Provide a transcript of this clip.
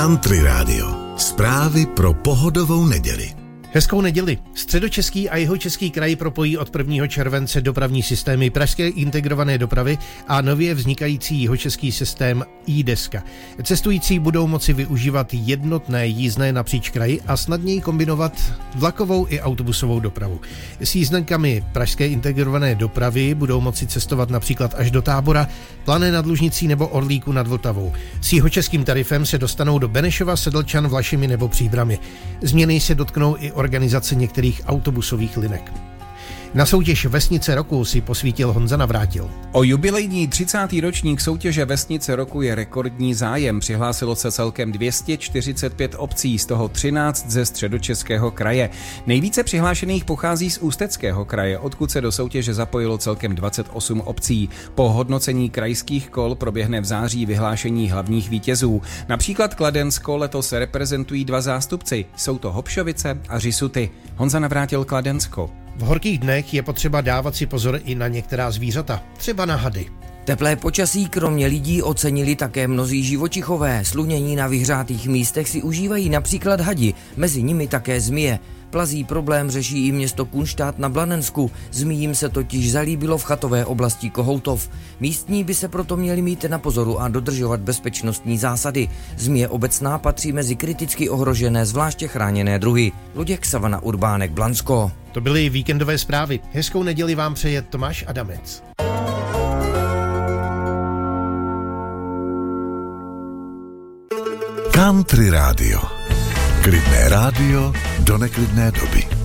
Country Radio. Zprávy pro pohodovou neděli. Hezkou neděli. Středočeský a jihočeský kraj propojí od 1. července dopravní systémy pražské integrované dopravy a nově vznikající jihočeský systém iDeska. Cestující budou moci využívat jednotné jízdné napříč kraji a snadněji kombinovat vlakovou i autobusovou dopravu. S jízdenkami pražské integrované dopravy budou moci cestovat například až do Tábora, Plané nad Lužnicí nebo Orlíku nad Vltavou. S jihočeským tarifem se dostanou do Benešova, Sedlčan, Vlašimi nebo Příbrami. Změny se dotknou i organizace některých autobusových linek. Na soutěž Vesnice roku si posvítil Honza Navrátil. O jubilejní 30. ročník soutěže Vesnice roku je rekordní zájem. Přihlásilo se celkem 245 obcí, z toho 13 ze Středočeského kraje. Nejvíce přihlášených pochází z Ústeckého kraje, odkud se do soutěže zapojilo celkem 28 obcí. Po hodnocení krajských kol proběhne v září vyhlášení hlavních vítězů. Například Kladensko letos reprezentují 2 zástupci. Jsou to Hopšovice a Řisuty. Honza Navrátil, Kladensko. V horkých dnech je potřeba dávat si pozor i na některá zvířata, třeba na hady. Teplé počasí kromě lidí ocenili také mnozí živočichové. Slunění na vyhřátých místech si užívají například hadi, mezi nimi také zmije. Plazí problém řeší i město Kunštát na Blanensku. Zmijím se totiž zalíbilo v chatové oblasti Kohoutov. Místní by se proto měli mít na pozoru a dodržovat bezpečnostní zásady. Zmije obecná patří mezi kriticky ohrožené zvláště chráněné druhy. Luděk Savana, Urbánek, Blansko. To byly víkendové zprávy. Hezkou neděli vám přeje Tomáš Adamec. Country Radio. Klidné rádio do neklidné doby.